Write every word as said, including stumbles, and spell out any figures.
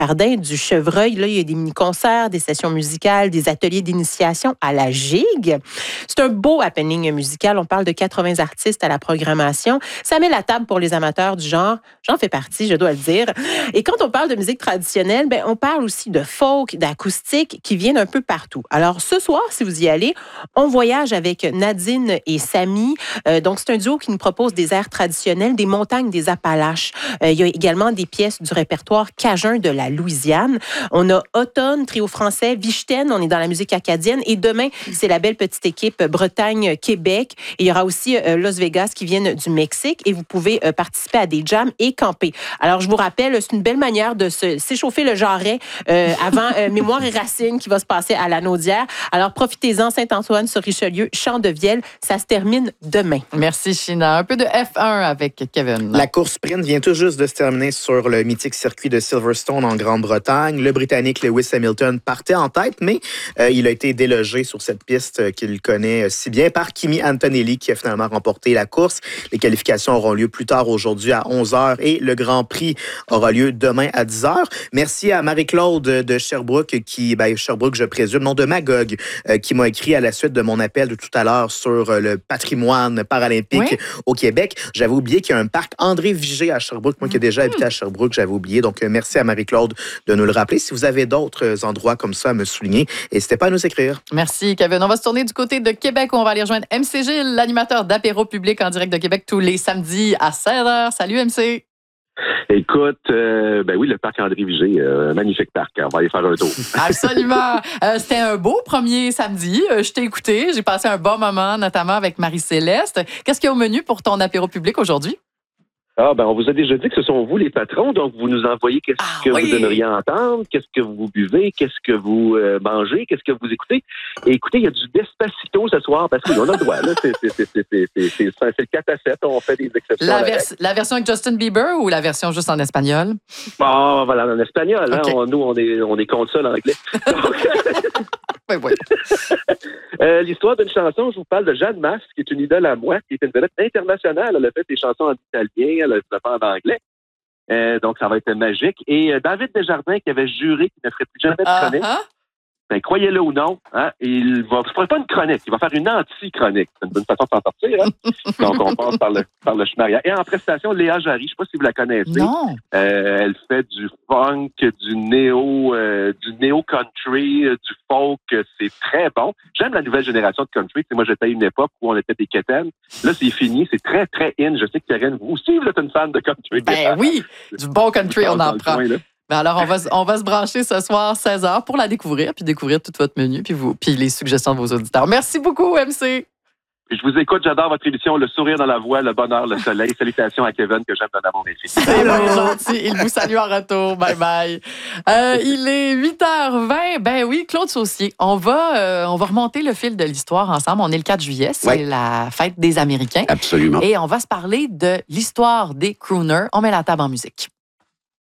jardin du Chevreuil. Là, il y a des mini-concerts, des sessions musicales, des ateliers d'initiation à la gigue. C'est un beau happening musical. On parle de quatre-vingts artistes à la programmation. Ça met la table pour les amateurs du genre. J'en fais partie, je dois le dire. Et quand on parle de musique traditionnelle, ben, on parle aussi de folk, d'acoustique qui viennent un peu partout. Alors, ce soir, si vous y allez, on voyage avec Nadine et Samy. Euh, donc, c'est un duo qui nous propose des airs traditionnels des montagnes des Appalaches. Euh, il y a également des pièces du répertoire cajun de la Louisiane. On a Automne, trio français, Vichten, on est dans la musique acadienne. Et demain, c'est la belle petite équipe Bretagne-Québec. Et il y aura aussi euh, Las Vegas qui viennent du Mexique. Et vous pouvez euh, participer à des jams et camper. Alors, je vous rappelle, c'est une belle manière de se, s'échauffer le jarret euh, avant euh, Mémoire et Racines qui va se passer à la Naudière. Alors, profitez-en, Saint-Antoine-sur-Richelieu, Champ-de-Vielle. Ça se termine demain. Merci, China. Un peu de F un avec Kevin. La course sprint vient tout juste de se terminer sur le mythique circuit de Silverstone en Grande-Bretagne. Le Britannique Lewis Hamilton partait en tête, mais euh, il a été délogé sur cette piste qu'il connaît si bien par Kimi Antonelli qui a finalement remporté la course. Les qualifications auront lieu plus tard aujourd'hui à onze heures et le Grand Prix aura lieu demain à dix heures. Merci à Marie-Claude de Sherbrooke, qui, ben, Sherbrooke, je présume, non de Magog, euh, qui m'a écrit à la suite de mon appel de tout à l'heure sur le patrimoine paralympique oui. au Québec. J'avais oublié qu'il y a un parc André Vigé à Sherbrooke. Moi qui ai déjà habité à Sherbrooke, j'avais oublié. Donc, merci à Marie-Claude de nous le rappeler. Si vous avez d'autres endroits comme ça à me souligner, n'hésitez pas à nous écrire. Merci, Kevin. On va se tourner du côté de Québec où on va aller rejoindre M C G, l'animateur d'apéro public en direct de Québec tous les samedis à seize heures. Salut, M C. Écoute, euh, ben oui, le parc André Vigé, euh, magnifique parc. On va aller faire un tour. Absolument. Euh, c'était un beau premier samedi. Euh, je t'ai écouté. J'ai passé un bon moment, notamment avec Marie-Céleste. Qu'est-ce qu'il y a au menu pour ton apéro public aujourd'hui? Ah, ben, on vous a déjà dit que ce sont vous les patrons, donc vous nous envoyez qu'est-ce ah, que oui. vous aimeriez entendre, qu'est-ce que vous buvez, qu'est-ce que vous euh, mangez, qu'est-ce que vous écoutez. Et écoutez, il y a du Despacito ce soir, parce qu'on a le droit, là. C'est, c'est, c'est, c'est, c'est, c'est, c'est, c'est le quatre à sept, on fait des exceptions. La, vers- la version avec Justin Bieber ou la version juste en espagnol? Bon, voilà, en espagnol, okay. hein, on, nous, on est, on est contre ça, l'anglais. oui, oui. euh, l'histoire d'une chanson, je vous parle de Jeanne Masse, qui est une idole à moi, qui est une vedette internationale. Elle a fait des chansons en italien, elle a fait en anglais. Euh, donc, ça va être magique. Et euh, David Desjardins, qui avait juré qu'il ne ferait plus jamais de chronique, uh-huh. ben, croyez-le ou non, hein, il va, ne fera pas une chronique, il va faire une anti-chronique. C'est une bonne façon de s'en sortir. Hein? Donc, on passe par le, par le chemin. Et en prestation, Léa Jarry, je ne sais pas si vous la connaissez. Non. Euh, elle fait du funk, du néo, euh, du néo-country, euh, du folk. C'est très bon. J'aime la nouvelle génération de country. T'sais, moi, j'étais à une époque où on était des quétaines. Là, c'est fini. C'est très, très in. Je sais que Karen, vous aussi, vous êtes une fan de country. Ben oui, du bon country, on en prend. Coin, ben alors, on va, on va se brancher ce soir, seize heures, pour la découvrir, puis découvrir tout votre menu, puis, vous, puis les suggestions de vos auditeurs. Merci beaucoup, M C. Je vous écoute, j'adore votre émission, le sourire dans la voix, le bonheur, le soleil. Salutations à Kevin, que j'aime d'un amour infini. C'est bien gentil. Il vous salue en retour. Bye bye. Euh, il est huit heures vingt. Ben oui, Claude Saucier, on va, euh, on va remonter le fil de l'histoire ensemble. On est le quatre juillet, c'est oui. la fête des Américains. Absolument. Et on va se parler de l'histoire des crooners. On met la table en musique.